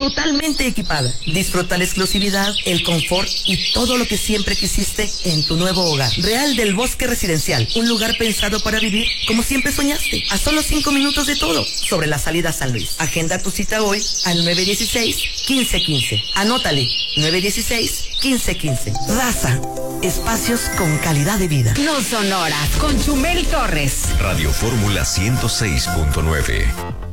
totalmente equipada. Disfruta la exclusividad, el confort y todo lo que siempre quisiste en tu nuevo hogar. Real del Bosque Residencial, un lugar pensado para vivir como siempre soñaste. A solo 5 minutos de todo, sobre la salida a San Luis. Agenda tu cita hoy al 916-1515. Anótale, 916-1515. Raza, espacios con calidad de vida. No son horas, con Chumel Torres. Radio Fórmula 106.9.